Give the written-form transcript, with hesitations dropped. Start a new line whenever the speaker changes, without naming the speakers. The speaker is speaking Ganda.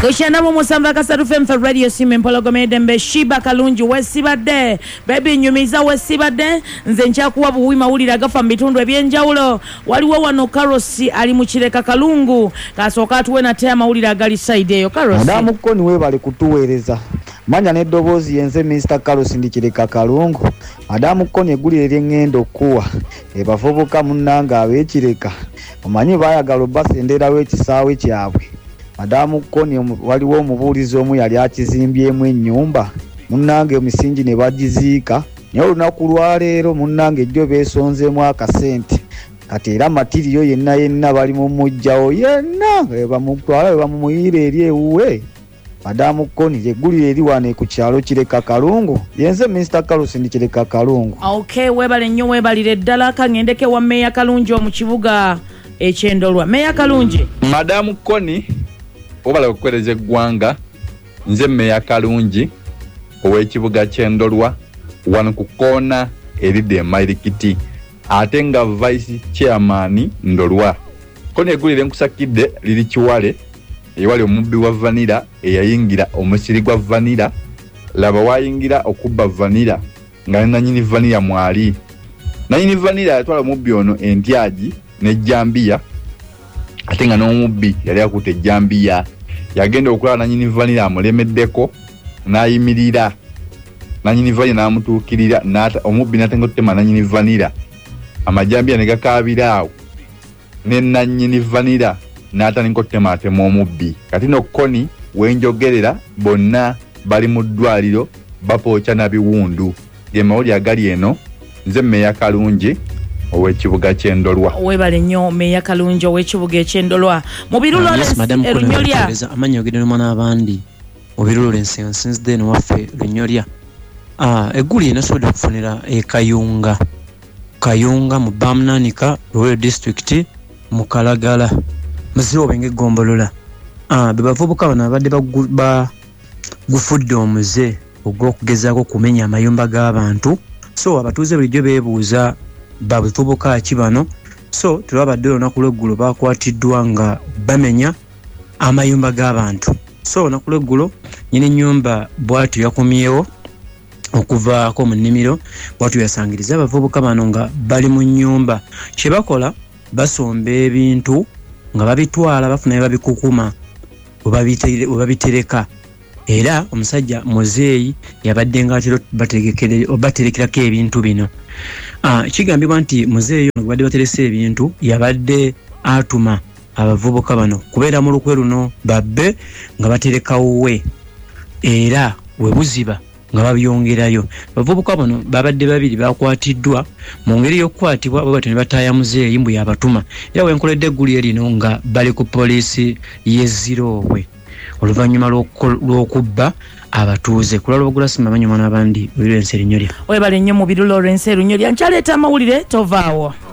Kushana mu musamba kasatu FM for radio simu mpologomede mbe Shiba Kalungi wesibadde baby nyumiza wesibadde nze nchakuwa buwi mawulira gafa mbitundu ebyenjawulo waliwo wano Karosi ali mu Kireka Kalungu kasoka atuwe na tea mawulira agali side eyo Karosi
Madamu koni we bali kutuweereza manya n'eddoboozi yenze Mr. Karosi ndi Kireka Kalungu Madamu koni egulire lyengendo kuwa ebavubuka munnanga ab'Ekireka omanyi baayagala basendera w'ekisaawe kyabwe Madamu koni waliwo omubuulizi omu yali akizimbyemu ennyumba munnange emisingi ne bagiziika naye olunaku lwaleero munnange ejjo beesonzeemu akasente kati era matiriyo yenna bali mu mujjawo yenna bamutwala bamumuyiira eri ewuwe Madamu koni yeggulire eri wano ku kyalo Kireka Kalungu yenze Mr. Karosi ndi Kireka Kalungu.
Okay, webale nnyo webalire ddala kangendeke wa Meya Kalungi mu kibuga eky'Endolwa. Meya Kalungi.
Madamu koni obala okwereza eggwanga nze Meya Kalungi ow'ekibuga ky'Endolwa wano ku koona eride Mairikiti ate nga vice chairman Ndolwa koni egulire nkusakidde liri Kiwale ewali omubbi wa vanilla eyayingira omusiri gwa vanilla laba wayingira okubba vanilla nga nanyini vanilla mwali nanyini vanilla yatwala omubbi ono entyaji ne Jambiya ate nga n'omubbi yali akutte Jambiya yagenda okulaba nanyini vanilla amulemeddeko n'ayimirira nanyini vanilla n'amutuukirira omubbi n'atenga okutema nanyini vanilla amajambiya ne gakaabira awo ne nanyini vanilla n'atandika okutema atema omubbi kati no koni wenjogerera bonna bali mu ddwaliro bapooca na biwundu ge mawuli agali eno nze Meya Kalungi ow'ekibuga ky'Endolwa.
Webale nnyo Meya Kalungi ow'ekibuga eky'Endolwa mu birulo Lunyolya
amanyi ogedde n'omwana abandi mu birulo ensinzidde eno waffe Lunyolya egguli enasobodde okufunira Kayunga mu Bamnanika Royal District mu Kalagala muziro benge gombolola bebavubuka bano abadde gufudde omuze ogw'okugezaako kumenya amayumba g'abantu so abatuuze bulijjo beebuuza babuvubuka ki bano so tulabadde olunaku lw'eggulo bakwatiddwa nga bamenya amayumba g'abantu so olunaku lw'eggulo nyina ennyumba bw'atyo yakomyewo okuvaako mu nnimiro bw'atyo yasangiriza abavubuka bano nga bali mu nnyumba kye bakola basomba ebintu nga babitwala bafuna babikukuma obabitereka era omusajja muzeeyi yabadde nga atero baterekerako ebintu bino kigambibwa nti muzeeyi ono badde baterese ebintu yabadde atuma abavubuka bano kubeera mu lukwe luno babbe nga baterekawo we era we buziba nga babyongerayo bavubuka bano babadde babiri bakwatiddwa mu ngeri y'okukwatibwa bwe batyo ne bataaya muzeeyi mbu yabatuma era wenkoledde egguli erino nga bali ku poliisi y'Ezirowe oluvannyuma lw'okubba abatuuze kulala Obugulasi Mamanyi mwana abandi Lwense Lunyolya.
Webale nnyo mu birulo Lwense Lunyolya nkyaleeta amawulire tovaawo.